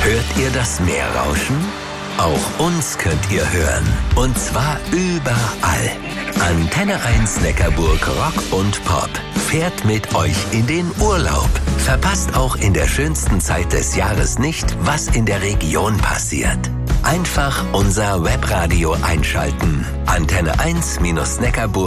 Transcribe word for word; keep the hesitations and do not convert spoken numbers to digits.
Hört ihr das Meer rauschen? Auch uns könnt ihr hören. Und zwar überall. Antenne eins Neckarburg Rock und Pop fährt mit euch in den Urlaub. Verpasst auch in der schönsten Zeit des Jahres nicht, was in der Region passiert. Einfach unser Webradio einschalten. Antenne eins Neckarburg